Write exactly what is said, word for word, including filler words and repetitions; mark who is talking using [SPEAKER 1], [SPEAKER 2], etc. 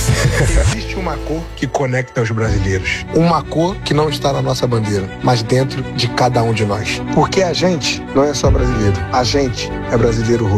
[SPEAKER 1] Existe uma cor que conecta os brasileiros. Uma cor que não está na nossa bandeira, mas dentro de cada um de nós. Porque a gente não é só brasileiro. A gente é brasileiro